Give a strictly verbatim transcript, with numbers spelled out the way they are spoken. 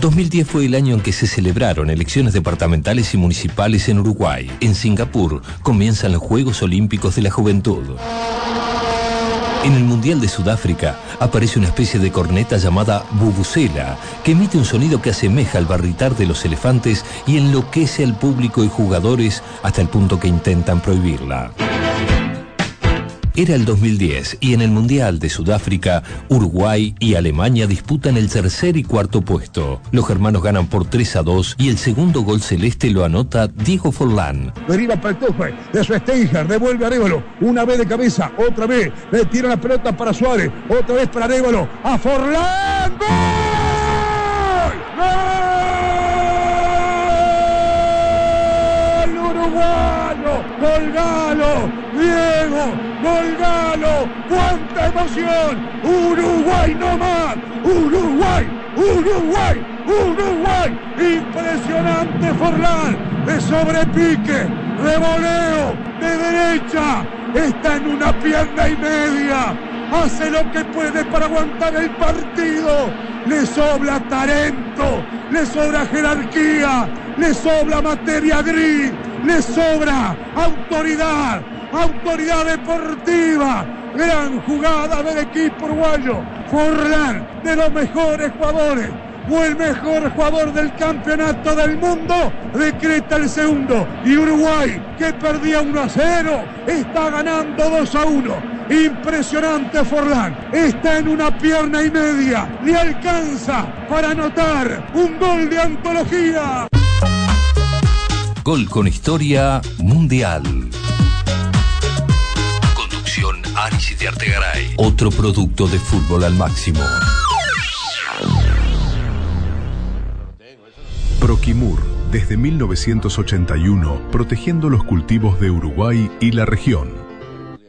dos mil diez fue el año en que se celebraron elecciones departamentales y municipales en Uruguay. En Singapur comienzan los Juegos Olímpicos de la Juventud. En el Mundial de Sudáfrica aparece una especie de corneta llamada vuvuzela, que emite un sonido que asemeja al barritar de los elefantes y enloquece al público y jugadores hasta el punto que intentan prohibirla. Era el dos mil diez y en el Mundial de Sudáfrica, Uruguay y Alemania disputan el tercer y cuarto puesto. Los germanos ganan por tres a dos y el segundo gol celeste lo anota Diego Forlán. Deriva para el Tufe, de su Steiger, devuelve a Arévalo, una vez de cabeza, otra vez, le tira la pelota para Suárez, otra vez para Arévalo, a Forlán, ¡gol! ¡Gol! ¡Uruguayo! ¡Gol Galo! ¡Diego! ¡Gol Galo! ¡Cuánta emoción! ¡Uruguay no más! ¡Uruguay! ¡Uruguay! ¡Uruguay! ¡Impresionante Forlán! De sobrepique, de voleo, de derecha. Está en una pierna y media. Hace lo que puede para aguantar el partido. Le sobra talento, le sobra jerarquía, le sobra materia gris, le sobra autoridad. Autoridad deportiva, gran jugada del equipo uruguayo. Forlán, de los mejores jugadores, o el mejor jugador del campeonato del mundo, decreta el segundo. Y Uruguay, que perdía uno a cero, está ganando dos a uno. Impresionante Forlán, está en una pierna y media, le alcanza para anotar un gol de antología. Gol con historia mundial. Aris de Artegaray. Otro producto de Fútbol al Máximo. Proquimur, desde mil novecientos ochenta y uno, protegiendo los cultivos de Uruguay y la región.